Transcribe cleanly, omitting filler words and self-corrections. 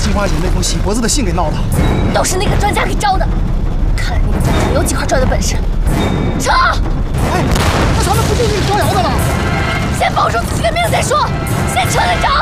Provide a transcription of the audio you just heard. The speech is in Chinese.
杏花姐那封洗脖子的信给闹的， 都是那个专家给招的。看来那个专家有几块砖的本事。撤！ 哎，那咱们不就那个招摇的了？ 先保住自己的命再说，先撤再招。